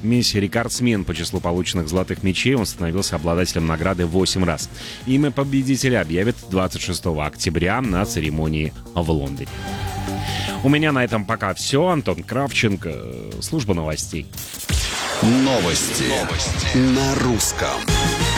рекордсмен по числу полученных золотых мячей. Он становился обладателем награды 8 раз. Имя победителя объявят 26 октября на церемонии в Лондоне. У меня на этом пока все. Антон Кравченко, служба новостей. Новости на русском.